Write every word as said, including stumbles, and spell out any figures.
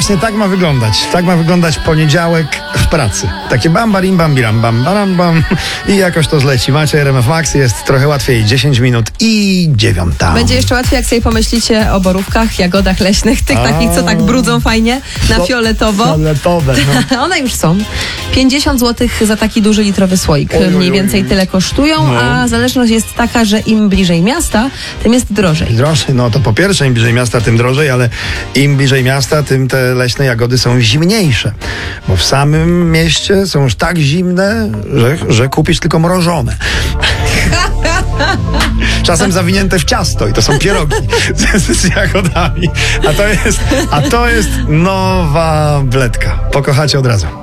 właśnie tak ma wyglądać. Tak ma wyglądać poniedziałek w pracy. Takie bam, barim, bam, biram, bam, baram, bam i jakoś to zleci. Macie R M F Max, jest trochę łatwiej. dziesięć minut i dziewiąta. Będzie jeszcze łatwiej, jak sobie pomyślicie o borówkach, jagodach leśnych, tych A. takich, co tak brudzą fajnie, na To- fioletowo. Fioletowe, no. One już są. pięćdziesiąt złotych za taki duży litrowy słoik. Oj, oj, Mniej oj. więcej tyle kosztują, No. a zależność jest taka, że im bliżej miasta, tym jest drożej. Drożej, no to po pierwsze im bliżej miasta, tym drożej, ale im bliżej miasta, tym te leśne jagody są zimniejsze. Bo w samym mieście są już tak zimne, że, że kupisz tylko mrożone. Czasem zawinięte w ciasto i to są pierogi z, z jagodami. A to jest, a to jest nowa bledka. Pokochacie od razu.